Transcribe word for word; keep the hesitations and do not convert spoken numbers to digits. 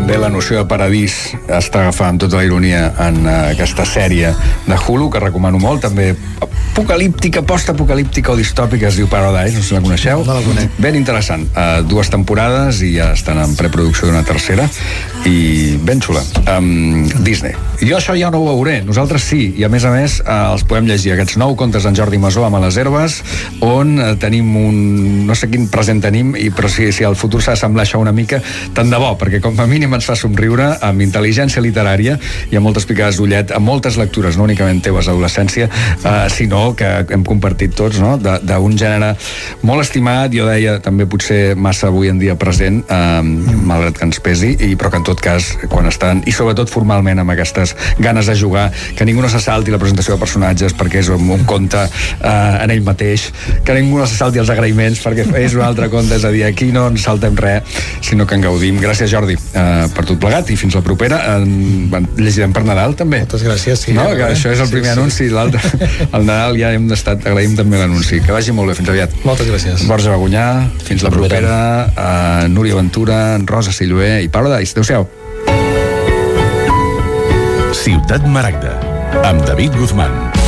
Bé, la noció de paradís està agafant tota la ironia en uh, aquesta sèrie de Hulu, que recomano molt, també apocalíptica, post-apocalíptica o distòpica, es diu Paradise, no sé si la coneixeu. No la conec. Ben interessant. Uh, dues temporades i ja estan en preproducció d'una tercera i ben xula. Um, Disney. Jo això ja no ho veuré, nosaltres sí, i a més a més uh, els podem llegir, aquests nou contes d'en Jordi Masó amb A les herbes, on uh, tenim un... no sé quin present tenim, i, però si, si el futur s'ha d'assemblar això una mica, tant de bo, perquè com a mínim ens fa somriure amb intel·ligència literària i amb moltes picades d'ullet, amb moltes lectures, no únicament teves d'adolescència, uh, sinó que hem compartit tots, no?, d'un gènere molt estimat, jo deia també potser massa avui en dia present, uh, malgrat que ens pesi, i, però que en tot cas, quan estan, i sobretot formalment amb aquestes ganes de jugar, que ningú no se salti la presentació de personatges perquè és un, un conte uh, en ell mateix, que ningú no se salti els agraïments perquè és un altre conte, és a dir, aquí no ens saltem res, sinó que en gaudim. Gràcies, Jordi, uh, per tot plegat, i fins la propera. Uh, llegirem per Nadal, també. Moltes gràcies. Sí, no, que eh? Això és el primer sí, anunci, sí. L'altre, el Nadal ja hem estat, agraïm també l'anunci. Que vagi molt bé, fins aviat. Moltes gràcies. Borja Bagunyà, fins la propera. Uh, Núria Ventura, Rosa Silloé i Paradise. Adéu-siau. Ciutat Maragda, amb David Guzmán.